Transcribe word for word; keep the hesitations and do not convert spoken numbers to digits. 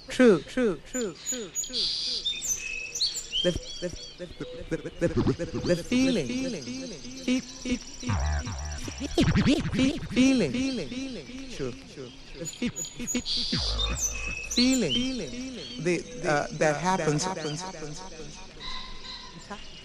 true, true, true, true, true. The, the, the, the, the, the, the feeling, feeling, feeling, feeling, feeling, true, true. The feeling, feeling, the, uh, that happens, happens, happens, happens.